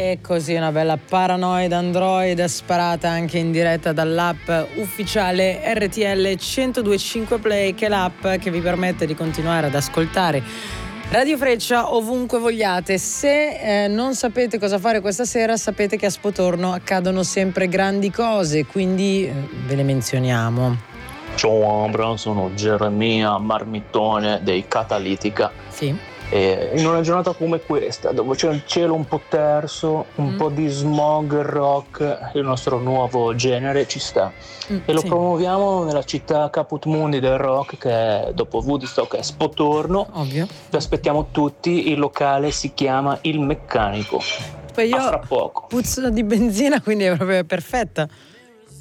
E così una bella Paranoid Android sparata anche in diretta dall'app ufficiale RTL 102.5 Play, che è l'app che vi permette di continuare ad ascoltare Radio Freccia ovunque vogliate. Se non sapete cosa fare questa sera, sapete che a Spotorno accadono sempre grandi cose, quindi ve le menzioniamo. Ciao Ambra, sono Geremia Marmittone dei Catalitica. Sì. E in una giornata come questa, dove c'è il cielo un po' terso, un po' di smog, rock, il nostro nuovo genere ci sta. E lo promuoviamo nella città caput mundi del rock, che è, dopo Woodstock, è Spotorno. Ovvio. Vi aspettiamo tutti, il locale si chiama Il Meccanico. Poi io fra poco. puzzo di benzina, quindi è proprio perfetta.